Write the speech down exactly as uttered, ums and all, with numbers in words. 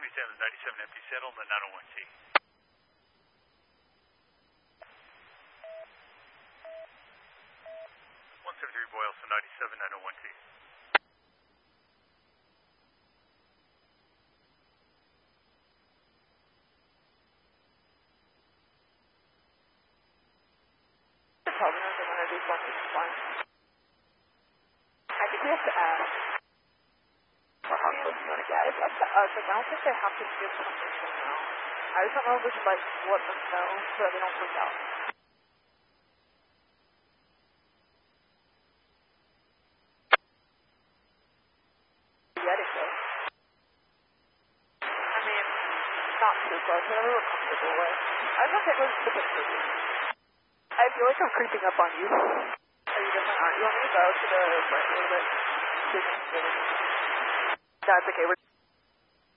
down to ninety-seven F T, settle on the nine oh one T. one seventy-three Boylston, ninety-seven nine oh one T. Problem is, I'm going to do one fine. I think we have to ask. What hospital do you want to get? It's up to us. Like, I don't think they have to give permission now. I just don't know if we should, like, let them know so that they don't freak out. Yeti close. I mean, not too close, whatever we're comfortable with. I don't think we're super creepy. I feel like I'm creeping up on you. Are you different? Aren't you? Want me to go to the right a little bit? That's okay. We're